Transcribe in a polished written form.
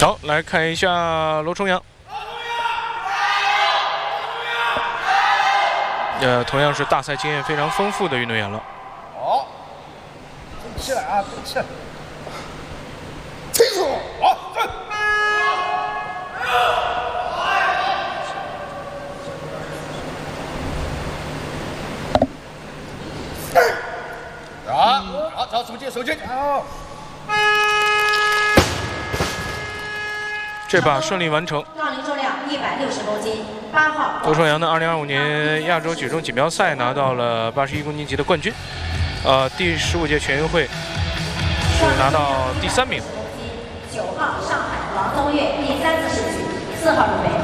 好，来看一下罗重阳。同样是大赛经验非常丰富的运动员了。 好，动起来啊，动起来！清楚，好，站。好，找手劲，手劲，好。 这把顺利完成。 杠铃重量160公斤，8号。 罗重阳呢，2025年亚洲举重锦标赛拿到了81公斤级的冠军，第15届全运会是拿到第3名。 9号上海王宗岳第3次试举，4号入围。